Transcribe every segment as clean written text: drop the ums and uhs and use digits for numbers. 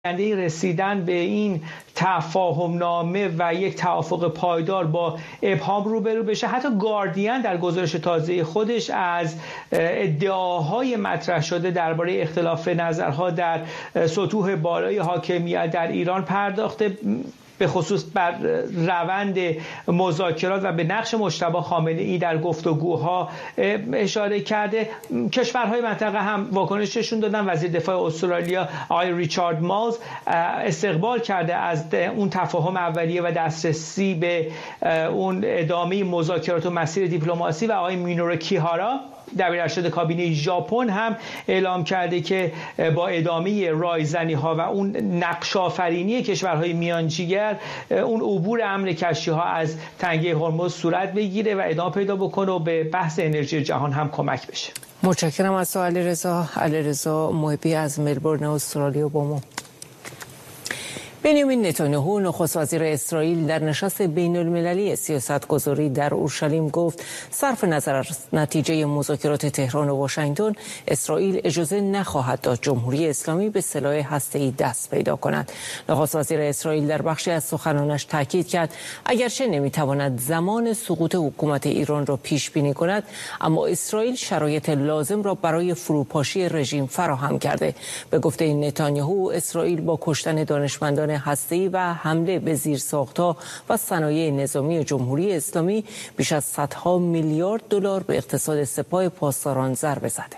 رسیدن به این تفاهم نامه و یک توافق پایدار با ابهام روبرو بشه. حتی گاردین در گزارش تازه خودش از ادعاهای مطرح شده درباره اختلاف نظرها در سطوح بالای حاکمیت در ایران پرداخته، به خصوص بر روند مذاکرات و به نقش مجتبی خامنه‌ای در گفتگوها اشاره کرده. کشورهای منطقه هم واکنششون دادن. وزیر دفاع استرالیا آقای ریچارد مالز استقبال کرده از اون تفاهم اولیه و دسترسی به اون ادامه مذاکرات و مسیر دیپلماسی، و آقای مینورو کیهارا دبیر ارشد کابینه ژاپن هم اعلام کرده که با ادامه رایزنی‌ها و اون نقش آفرینی کشورهای میانجیگر اون عبور امن کشتی‌ها از تنگه هرمز صورت بگیره و ادامه پیدا بکنه و به بحث انرژی جهان هم کمک بشه. متشکرم از علیرضا محبی از ملبورن استرالیا با ما. بنیامین نتانیاهو نخست وزیر اسرائیل در نشست بین المللی سیاستگذاری در اورشلیم گفت صرف نظر از نتیجه مذاکرات تهران و واشنگتن، اسرائیل اجازه نخواهد داد جمهوری اسلامی به سلاح هسته‌ای دست پیدا کند. نخست وزیر اسرائیل در بخشی از سخنانش تاکید کرد اگرچه نمیتواند زمان سقوط حکومت ایران را پیش بینی کند، اما اسرائیل شرایط لازم را برای فروپاشی رژیم فراهم کرده. به گفته نتانیاهو، اسرائیل با کشتن دانشمندان هسته‌ای و حمله به زیرساخت‌ها و صنایع نظامی جمهوری اسلامی بیش از صدها میلیارد دلار به اقتصاد سپاه پاسداران ضربه زده.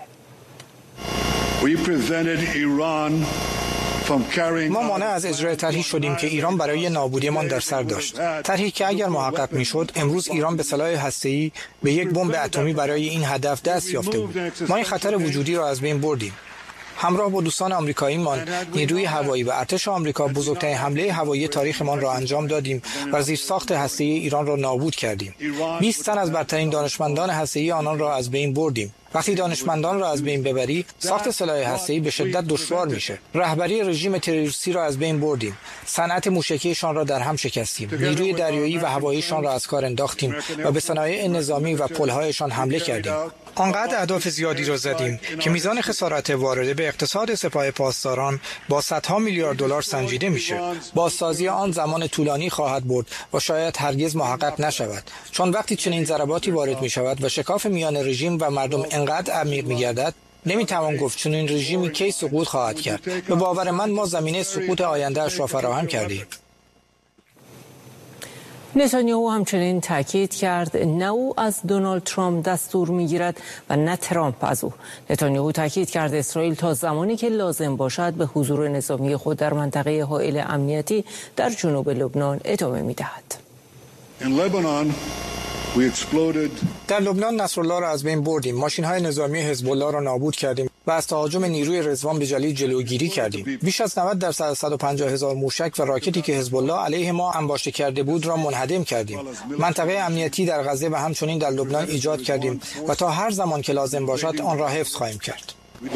ما مانع از اجرای طرحی شدیم که ایران برای نابودیمان در سر داشت. طرحی که اگر محقق میشد، امروز ایران به سلاح هسته‌ای، به یک بمب اتمی برای این هدف دست یافته بود. ما این خطر وجودی را از بین بردیم. همراه با دوستان آمریکاییمان، نیروی هوایی و ارتش آمریکا بزرگترین حمله هوایی تاریخمان را انجام دادیم و زیرساخت هسته‌ای ایران را نابود کردیم. 20 تن از برترین دانشمندان هسته‌ای آنان را از بین بردیم. وقتی دانشمندان را از بین ببری، ساخت سلاح هسته‌ای به شدت دشوار میشه. رهبری رژیم تروریستی را از بین بردیم. صنعت موشکیشان را در هم شکستیم. نیروی دریایی و هواییشان را از کار انداختیم و به صنایع نظامی و پل‌هایشان حمله کردیم. آنقدر اهداف زیادی را زدیم که میزان خسارت وارده به اقتصاد سپاه پاسداران با صدها میلیارد دلار سنجیده میشه. بازسازی آن زمان طولانی خواهد برد و شاید هرگز محقق نشود، چون وقتی چنین ضرباتی وارد میشود و شکاف میان رژیم و مردم انقدر عمیق میگردد، نمیتوان گفت چنین رژیمی کی سقوط خواهد کرد. به باور من ما زمینه سقوط آینده‌اش را فراهم کردیم. نتانیاهو همچنین تاکید کرد نه او از دونالد ترامپ دستور میگیرد و نه ترامپ از او. نتانیاهو تاکید کرد اسرائیل تا زمانی که لازم باشد به حضور نظامی خود در منطقه حائل امنیتی در جنوب لبنان ادامه میدهد. در لبنان نصرالله را از بین بردیم. ماشین‌های نظامی حزب الله را نابود کردیم و از تهاجم نیروی رضوان بجلی جلوگیری کردیم. بیش از 90% از 150,000 موشک و راکتی که حزب الله علیه ما انباشته کرده بود را منهدم کردیم. منطقه امنیتی در غزه و همچنین در لبنان ایجاد کردیم و تا هر زمان که لازم باشد آن را حفظ خواهیم کرد.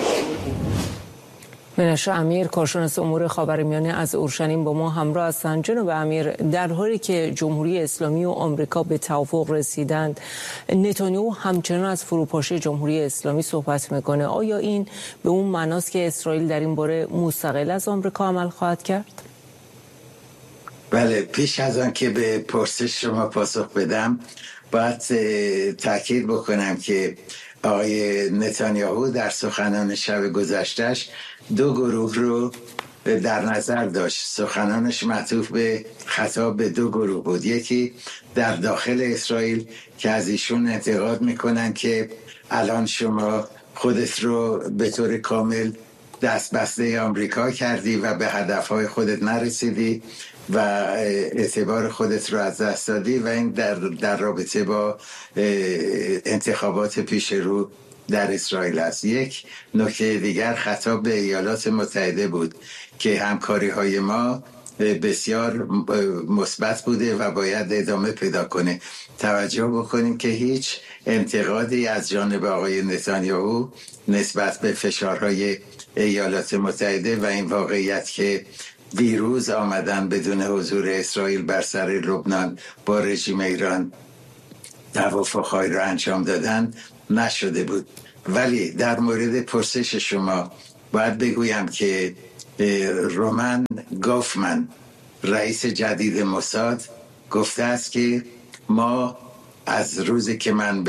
منشا امیر، کارشناس امور خاورمیانه از اورشلیم با ما همراه هستند. جناب امیر، در حالی که جمهوری اسلامی و آمریکا به توافق رسیدند، نتانیاهو همچنان از فروپاشی جمهوری اسلامی صحبت میکنه. آیا این به اون معناست که اسرائیل در این باره مستقل از آمریکا عمل خواهد کرد؟ بله، پیش از آن که به پرسش شما پاسخ بدم، باید تاکید بکنم که آقای نتانیاهو در سخنان شب گذشتهش دو گروه رو در نظر داشت. سخنانش معطوف به خطاب به دو گروه بود. یکی در داخل اسرائیل که از ایشون انتقاد میکنن که الان شما خودت رو به طور کامل دستبسته آمریکا کردی و به هدفهای خودت نرسیدی و اعتبار خودت رو از دست دادی، و این در رابطه با انتخابات پیش رو در اسرائیل است. یک نکته دیگر خطاب به ایالات متحده بود که همکاری های ما بسیار مثبت بوده و باید ادامه پیدا کنه. توجه بکنیم که هیچ انتقادی از جانب آقای نتانیاهو نسبت به فشارهای ایالات متحده و این واقعیت که دیروز آمدن بدون حضور اسرائیل بر سر لبنان با رژیم ایران توافق‌هایی را انجام دادن نشده بود. ولی در مورد پرسش شما باید بگویم که رومن گوفمن رئیس جدید موساد گفته است که ما از روزی که من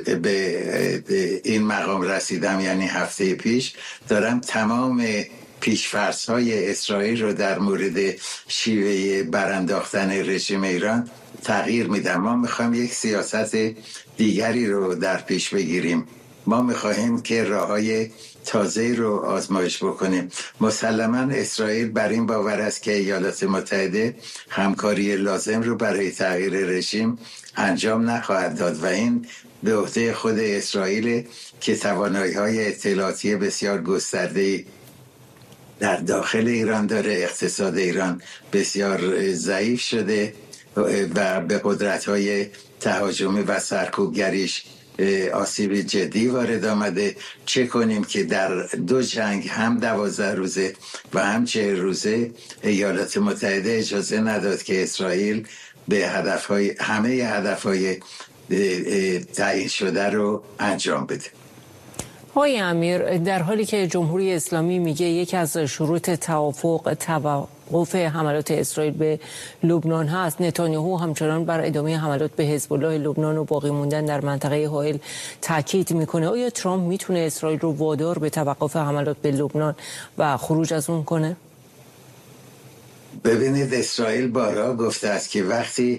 به این مقام رسیدم، یعنی هفته پیش، دارم تمام پیش‌فرض‌های اسرائیل رو در مورد شیوه برانداختن رژیم ایران تغییر میدم. ما میخوایم یک سیاست دیگری رو در پیش بگیریم. ما میخواهیم که راههای تازه رو آزمایش بکنیم. مسلماً اسرائیل بر این باور است که ایالات متحده همکاری لازم رو برای تغییر رژیم انجام نخواهد داد و این به عهده خود اسرائیل که توانایی‌های اطلاعاتی بسیار گسترده‌ای در داخل ایران داره. اقتصاد ایران بسیار ضعیف شده و به قدرت‌های تهاجمی و سرکوبگریش آسیب جدی وارد آمده. چه کنیم که در دو جنگ، هم 12 روزه و هم 40 روزه، ایالات متحده اجازه نداد که اسرائیل به همه هدفهای تعیین شده رو انجام بده. آقای امیر، در حالی که جمهوری اسلامی میگه یکی از شروط توافق توقف حملات اسرائیل به لبنان هست، نتانیاهو همچنان بر ادامه حملات به حزب الله لبنان و باقی موندن در منطقه حائل تاکید میکنه. آیا ترامپ میتونه اسرائیل رو وادار به توقف حملات به لبنان و خروج از اون کنه؟ ببینید، اسرائیل بارها گفته است که وقتی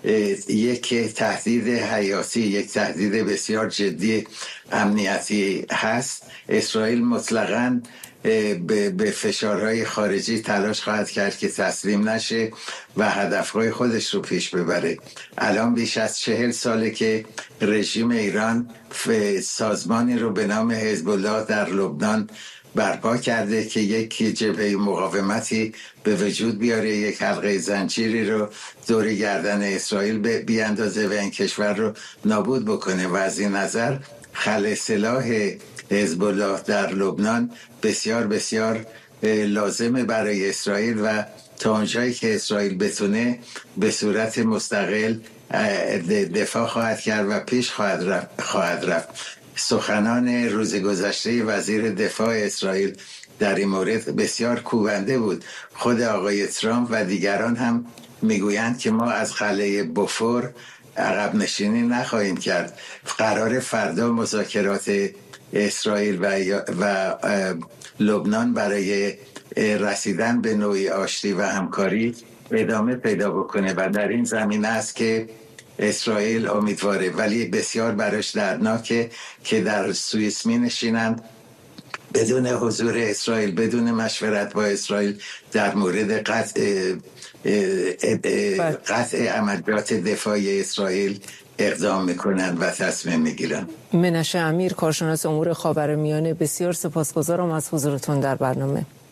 یک تهدید حیاتی، یک تهدید بسیار جدی امنیتی هست، اسرائیل مطلقاً به فشارهای خارجی تلاش خواهد کرد که تسلیم نشه و هدفهای خودش رو پیش ببره. الان بیش از 40 ساله که رژیم ایران سازمانی رو به نام حزب الله در لبنان برپا کرده که یک جبهه مقاومتی به وجود بیاره، یک حلقه زنجیری رو دور گردن اسرائیل بیاندازه و این کشور رو نابود بکنه. و از این نظر خلع سلاح حزب الله در لبنان بسیار بسیار لازمه برای اسرائیل و تا اونجایی که اسرائیل بتونه به صورت مستقل دفاع خواهد کرد و پیش خواهد رفت. سخنان روز گذشته وزیر دفاع اسرائیل در این مورد بسیار کوبنده بود. خود آقای ترامپ و دیگران هم میگویند که ما از خلأ بوفور عقب نشینی نخواهیم کرد. قرار فردا مذاکرات اسرائیل و لبنان برای رسیدن به نوعی آشتی و همکاری ادامه پیدا بکنه و در این زمینه است که اسرائیل امیدواره، ولی بسیار براش دردناکه که در سوئیس می نشینند بدون حضور اسرائیل، بدون مشورت با اسرائیل در مورد قطع عملیات دفاعی اسرائیل اقدام میکنند و تصمیم میگیرند. منشه امیر، کارشناس امور خاورمیانه، بسیار سپاسگزارم از حضورتون در برنامه.